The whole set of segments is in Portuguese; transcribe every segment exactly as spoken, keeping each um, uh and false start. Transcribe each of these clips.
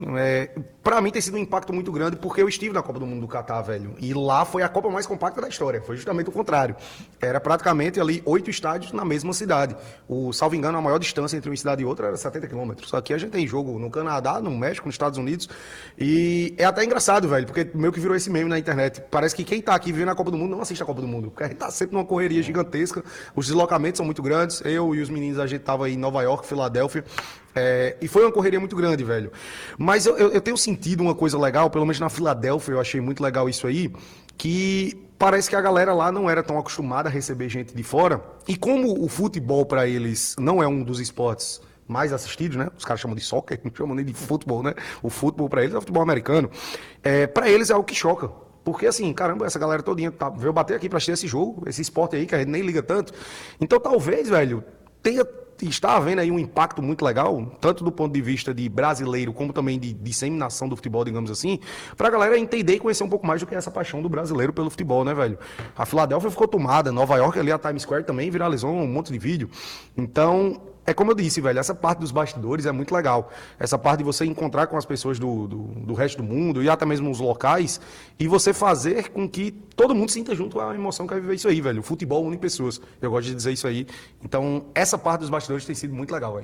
É, para mim tem sido um impacto muito grande porque eu estive na Copa do Mundo do Catar, velho. E lá foi a Copa mais compacta da história. Foi justamente o contrário. Era praticamente ali oito estádios na mesma cidade. O, salvo engano, a maior distância entre uma cidade e outra era setenta quilômetros. Aqui a gente tem jogo no Canadá, no México, nos Estados Unidos. E é até engraçado, velho, porque meio que virou esse meme na internet. Parece que quem tá aqui vivendo a Copa do Mundo não assiste a Copa do Mundo. Porque a gente tá sempre numa correria gigantesca. Os deslocamentos são muito grandes. Eu e os meninos, a gente tava em Nova York, Filadélfia. É, e foi uma correria muito grande, velho. Mas eu, eu, eu tenho sentido uma coisa legal, pelo menos na Filadélfia, eu achei muito legal isso aí, que parece que a galera lá não era tão acostumada a receber gente de fora. E como o futebol para eles não é um dos esportes mais assistidos, né? Os caras chamam de soccer, não chamam nem de futebol, né? O futebol para eles é o futebol americano. É, para eles é algo que choca. Porque assim, caramba, essa galera todinha tá, veio bater aqui pra assistir esse jogo, esse esporte aí, que a gente nem liga tanto. Então talvez, velho, tenha está havendo aí um impacto muito legal, tanto do ponto de vista de brasileiro, como também de disseminação do futebol, digamos assim, pra galera entender e conhecer um pouco mais do que é essa paixão do brasileiro pelo futebol, né, velho? A Filadélfia ficou tomada, Nova York ali, a Times Square também viralizou um monte de vídeo. Então, é como eu disse, velho, essa parte dos bastidores é muito legal. Essa parte de você encontrar com as pessoas do, do, do resto do mundo e até mesmo os locais e você fazer com que todo mundo sinta junto a emoção que vai viver isso aí, velho. O futebol une pessoas. Eu gosto de dizer isso aí. Então, essa parte dos bastidores tem sido muito legal, velho.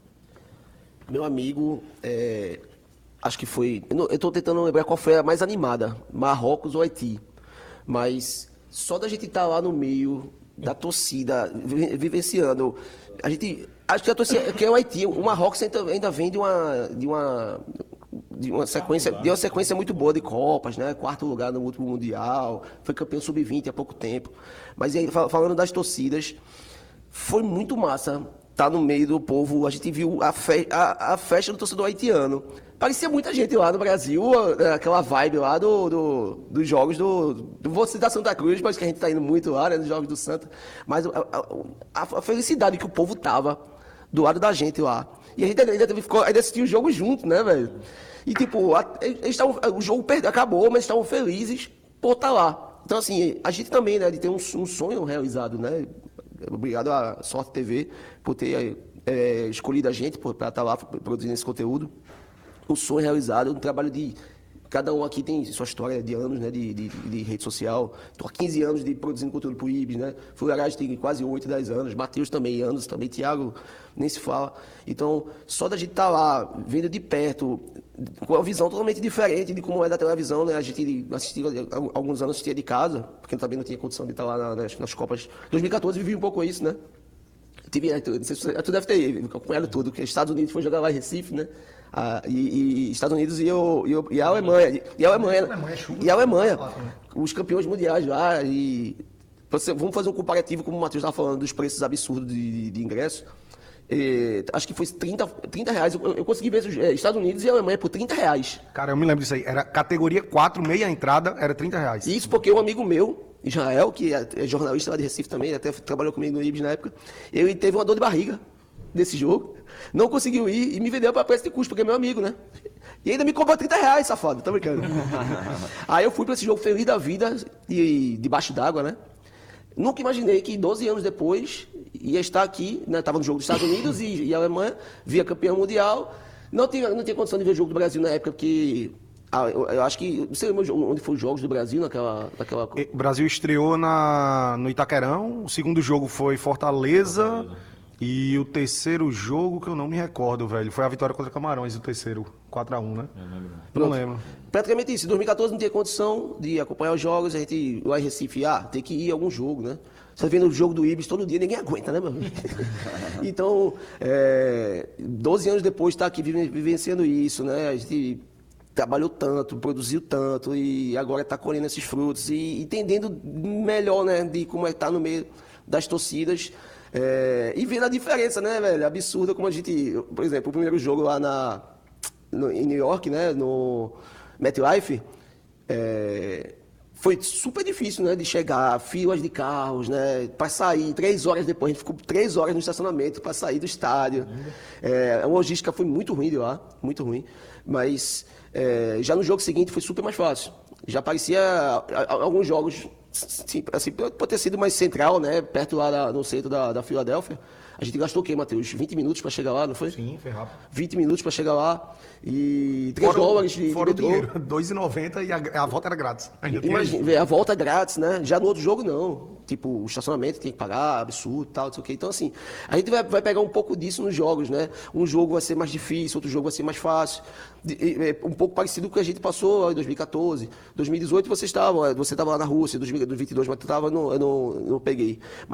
Meu amigo, é, acho que foi... Eu estou tentando lembrar qual foi a mais animada, Marrocos ou Haiti. Mas só da gente estar lá no meio da torcida, vivenciando... A gente... Acho que a torcida, que é o Haiti, o Marrocos ainda, ainda vem de uma, de uma, de uma sequência, de uma sequência muito boa de Copas, né? Quarto lugar no último Mundial, foi campeão sub vinte há pouco tempo. Mas aí, falando das torcidas, foi muito massa estar no meio do povo. A gente viu a, fe, a, a festa do torcedor haitiano. Parecia muita gente lá no Brasil, aquela vibe lá do, do, dos jogos do, do... Vou citar Santa Cruz, mas que a gente tá indo muito lá, né? Nos jogos do Santa. Mas a, a, a felicidade que o povo tava do lado da gente lá. E a gente ainda, teve, ainda assistiu o jogo junto, né, velho? E tipo, a, eles tavam, o jogo perdeu, acabou, mas estavam felizes por estar lá. Então, assim, a gente também, né, de ter um, um sonho realizado, né? Obrigado à Sorte T V por ter é, escolhido a gente para estar lá produzindo esse conteúdo. Um sonho realizado, um trabalho de... Cada um aqui tem sua história de anos, né, de, de, de rede social. Estou há quinze anos de produzindo conteúdo para o Ibis, né? Fularagem tem quase oito, dez anos. Matheus também, anos também. Thiago, nem se fala. Então, só da gente estar lá, vendo de perto, com uma visão totalmente diferente de como é da televisão, né? A gente assistia, alguns anos assistia de casa, porque também não tinha condição de estar lá nas, nas Copas. dois mil e quatorze vivi um pouco isso, né? Tive, tu, tu deve ter acompanhado tudo, porque os Estados Unidos foi jogar lá em Recife, né? Ah, e, e Estados Unidos e, o, e, o, e a Alemanha. E a Alemanha, e a Alemanha os campeões mundiais lá. E, você, vamos fazer um comparativo, como o Matheus estava falando, dos preços absurdos de, de, de ingresso. E, acho que foi trinta, trinta reais. Eu, eu consegui ver os Estados Unidos e a Alemanha por trinta reais. Cara, eu me lembro disso aí. Era categoria quatro, meia entrada, era trinta reais. Isso porque um amigo meu, Israel, que é jornalista lá de Recife também, até trabalhou comigo no Ibis na época, ele teve uma dor de barriga desse jogo, não conseguiu ir e me vendeu para preço de custo, porque é meu amigo, né? E ainda me cobrou trinta reais, safado, tá brincando? Aí eu fui para esse jogo feliz da vida, e debaixo d'água, né? Nunca imaginei que doze anos depois ia estar aqui, né? Tava no jogo dos Estados Unidos e, e a Alemanha, via campeão mundial. Não tinha, não tinha condição de ver o jogo do Brasil na época, porque ah, eu, eu acho que... Não sei onde foi os jogos do Brasil naquela... naquela... O Brasil estreou na, no Itaquerão, o segundo jogo foi Fortaleza... Fortaleza. E o terceiro jogo, que eu não me recordo, velho, foi a vitória contra Camarões, o terceiro, quatro a um, né? Eu não lembro. Praticamente isso. Em dois mil e quatorze não tinha condição de acompanhar os jogos, a gente, lá em Recife, ah, tem que ir a algum jogo, né? Você vendo o jogo do Ibis todo dia, ninguém aguenta, né, meu amigo? Então, é, doze anos depois de estar aqui vivenciando isso, né? A gente trabalhou tanto, produziu tanto e agora está colhendo esses frutos e entendendo melhor, né, de como é que tá no meio das torcidas. É, e vendo a diferença, né, velho? Absurda como a gente... Por exemplo, o primeiro jogo lá na, no, em New York, né, no MetLife, é, foi super difícil, né, de chegar, filas de carros, né, para sair, três horas depois, a gente ficou três horas no estacionamento para sair do estádio. É, a logística foi muito ruim de lá, muito ruim. Mas é, já no jogo seguinte foi super mais fácil. Já parecia a- a- alguns jogos, sim, assim, pode ter sido mais central, né? Perto lá da- no centro da, da Filadélfia. A gente gastou o quê, Matheus? vinte minutos para chegar lá, não foi? Sim, foi rápido. vinte minutos para chegar lá e três Fora o- dólares de, de Fora o metrô. dinheiro, dois e noventa e a, a volta era grátis. Ainda tinha isso. Imagina, vê, a volta é grátis, né? Já no outro jogo, não. Tipo, o estacionamento tem que pagar, absurdo, tal, não sei o quê. Então, assim, a gente vai, vai pegar um pouco disso nos jogos, né? Um jogo vai ser mais difícil, outro jogo vai ser mais fácil. De- e- é um pouco parecido com o que a gente passou em dois mil e quatorze. dois mil e dezoito você estava, você estava lá na Rússia, dois mil e vinte e dois, mas tu estava, eu não, eu não, não peguei.